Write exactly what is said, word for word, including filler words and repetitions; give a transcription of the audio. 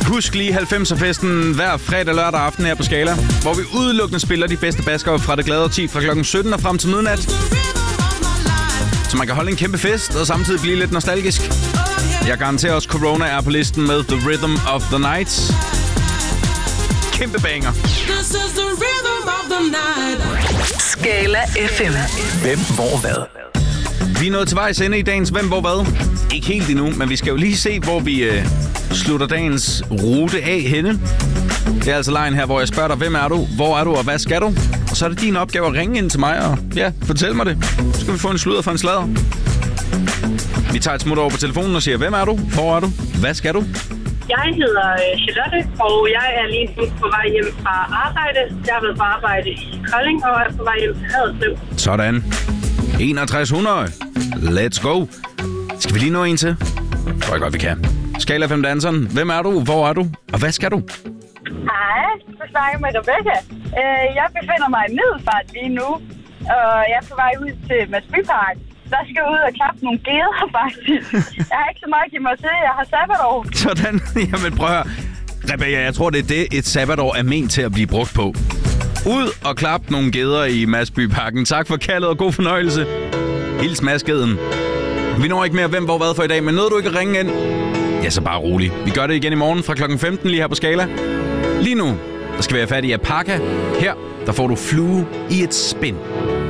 Husk lige halvfemser-festen hver fredag lørdag aften her på Skala, hvor vi udelukkende spiller de bedste baskere fra det glade ti fra klokken sytten og frem til midnat. Så man kan holde en kæmpe fest og samtidig blive lidt nostalgisk. Jeg garanterer også, Corona er på listen med The Rhythm of the Night. Kæmpe banger. Skala F M. Hvem, hvor, hvad? Vi er nået til vejs ende i dagens Hvem, hvor, hvad? Ikke helt endnu, men vi skal jo lige se, hvor vi øh, slutter dagens rute af henne. Det er altså lejen her, hvor jeg spørger dig, hvem er du, hvor er du, og hvad skal du? Og så er det din opgave at ringe ind til mig og ja, fortæl mig det. Så skal vi få en sludder for en sladder. Vi tager et smut over på telefonen og siger, hvem er du, hvor er du, hvad skal du? Jeg hedder Charlotte, og jeg er lige nu på vej hjem fra arbejde. Jeg har været på arbejde i Kolding, og er på vej hjem til Haderslev. Sådan. enogtres hundrede. Let's go. Skal vi lige nå en til? Det tror jeg godt, vi kan. Skala fem danseren. Hvem er du? Hvor er du? Og hvad skal du? Hej, du snakker med Rebecca. Jeg befinder mig i Middelfart lige nu, og jeg er på vej ud til Mads Bypark. Der skal jeg ud og klappe nogle geder, faktisk. Jeg har ikke så meget i mig til. Jeg har sabbatår. Sådan. Jamen prøv at høre. Rebecca, jeg tror, det er det, et sabbatår er ment til at blive brugt på. Ud og klap nogle geder i Masbyparken. Tak for kaldet og god fornøjelse. Hils Madsgeden. Vi når ikke mere hvem, hvor, hvad for i dag, men nåede du ikke at ringe ind? Ja, så bare rolig. Vi gør det igen i morgen fra klokken femten lige her på Skala. Lige nu, der skal vi have fat i Apaka. Her, der får du Flue i et spin.